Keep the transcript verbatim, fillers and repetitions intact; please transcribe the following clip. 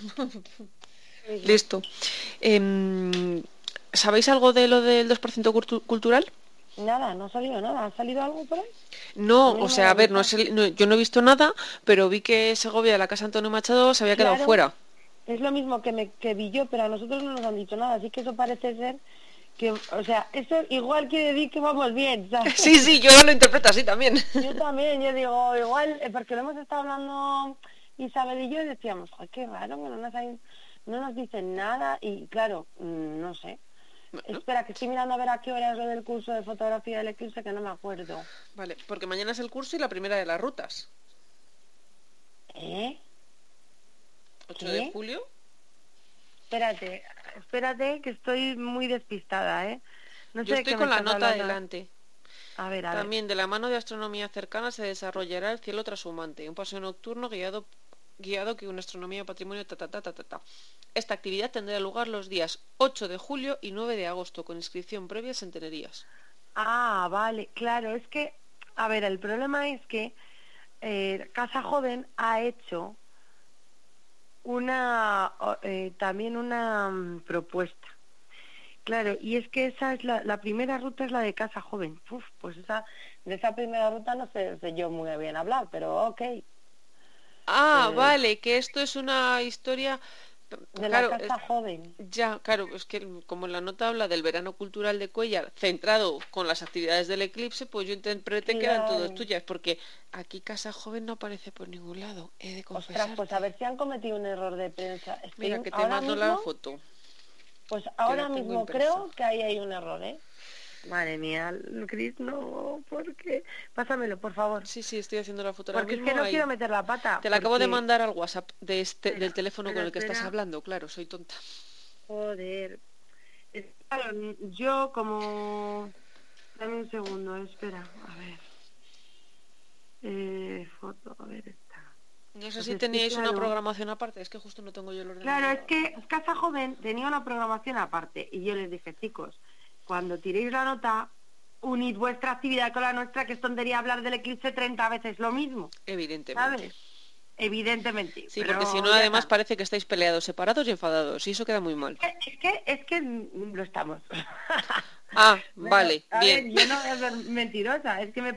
Mismo. Listo. Em, ¿Sabéis algo de lo del dos por ciento cultu- cultural? Nada, no ha salido nada. ¿Ha salido algo por ahí? A No, mí o no me lo sea, a han ver, no, dicho. es el- no- yo no he visto nada, pero vi que Segovia de la Casa Antonio Machado se había quedado Claro, fuera. es lo mismo que me que vi yo, pero a nosotros no nos han dicho nada. Así que eso parece ser que, o sea, eso igual quiere decir que vamos bien, ¿sabes? Sí, sí, yo lo interpreto así también. Yo también, yo digo, igual, eh, porque lo hemos estado hablando Isabel y yo y decíamos, joder, qué raro que no nos, hay- no nos dicen nada y claro, mm, no sé. Bueno, Espera, que estoy mirando a ver a qué hora es lo del curso de fotografía del eclipse, que no me acuerdo. vale, porque mañana es el curso y la primera de las rutas. ¿Eh? ocho de ¿Qué? julio. Espérate, espérate, que estoy muy despistada, ¿eh? No Yo sé de estoy qué me con la estás nota hablando. adelante. A ver, a ver. También de la mano de astronomía cercana se desarrollará el cielo trashumante, un paseo nocturno guiado, guiado que una astronomía patrimonio ta ta ta ta ta ta. Esta actividad tendrá lugar los días ocho de julio y nueve de agosto, con inscripción previa en Tenerías. Ah, vale, claro, es que, a ver, el problema es que eh, Casa Joven ha hecho una, o- eh, también una mm, propuesta. Claro, y es que esa es la, la primera ruta es la de Casa Joven. Uf, pues esa, de esa primera ruta no sé, sé yo muy bien hablar, pero ok. Ah, Eh, vale, que esto es una historia. de la Claro, es- Casa Joven. ya, claro, es que como la nota habla del verano cultural de Cuellar, centrado con las actividades del eclipse, pues yo interpreté que eran todas Claro. tuyas, porque aquí Casa Joven no aparece por ningún lado, he de Ostras, pues a confesarte. ver si han cometido un error de prensa. Mira, Estoy que te ahora mando la mismo, foto, pues que la ahora tengo mismo impresa. creo que ahí hay un error, ¿eh? Madre mía, Cris, no, ¿por qué? Pásamelo, por favor. Sí, sí, estoy haciendo la foto ahora Porque es que mismo no quiero ahí. meter la pata, Te la acabo de porque... mandar al WhatsApp de este, Espera, del teléfono con espera, el que estás espera. hablando, claro, soy tonta. Joder. Es- Claro, yo como... Dame un segundo, espera, a ver. Eh, foto, a ver esta. No sé Pues si es que teníais una claro... programación aparte, es que justo no tengo yo el Claro, ordenador es ahora. que Casa Joven tenía una programación aparte y yo les dije, chicos, cuando tiréis la nota, unid vuestra actividad con la nuestra, que es tontería hablar del eclipse treinta veces lo mismo, Evidentemente. ¿sabes? Evidentemente, Sí, porque si pero no, ya además sabes. parece que estáis peleados, separados y enfadados, y eso queda muy mal. Es que, es que, es que mm, lo estamos. Ah, Pero, vale, a ver, bien. yo no voy a ser mentirosa, es que me